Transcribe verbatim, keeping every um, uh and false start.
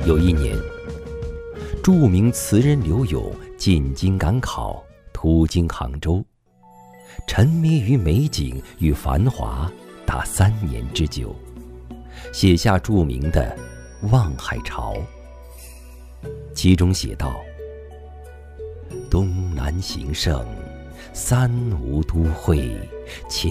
有一年，著名词人刘永进京赶考，途经杭州，沉迷于美景与繁华达三年之久，写下著名的《望海潮》。其中写道：东南形胜，三吴都会，前